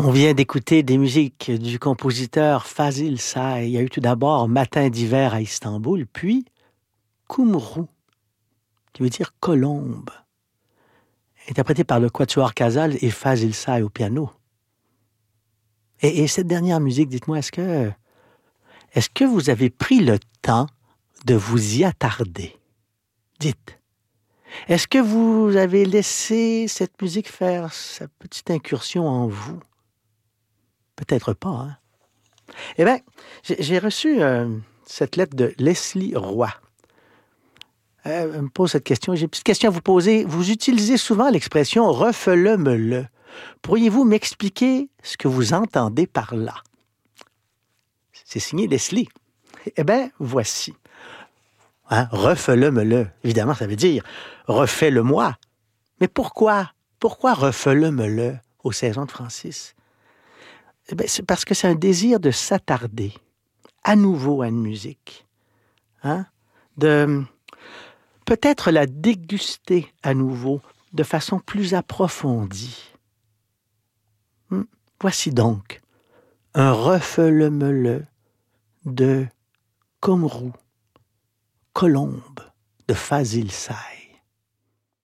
On vient d'écouter des musiques du compositeur Fazil Say. Il y a eu tout d'abord Matin d'hiver à Istanbul, puis Kumru, qui veut dire colombe, interprété par le Quatuor Casals et Fazil Say au piano. Et cette dernière musique, dites-moi, est-ce que vous avez pris le temps de vous y attarder? Dites. Est-ce que vous avez laissé cette musique faire sa petite incursion en vous? Peut-être pas, hein? Eh bien, j'ai reçu cette lettre de Leslie Roy. Elle me pose cette question. J'ai une petite question à vous poser. Vous utilisez souvent l'expression « refele-me-le ». Pourriez-vous m'expliquer ce que vous entendez par là? C'est signé Leslie. Eh bien, voici. Hein? Refele-me-le. Évidemment, ça veut dire « refais-le-moi ». Mais pourquoi? Pourquoi refele-me-le aux saisons de Francis? Eh bien, c'est parce que c'est un désir de s'attarder à nouveau à une musique. Hein? De peut-être la déguster à nouveau de façon plus approfondie. Voici donc un refele-me-le de Kumru, colombe de Fazil Say.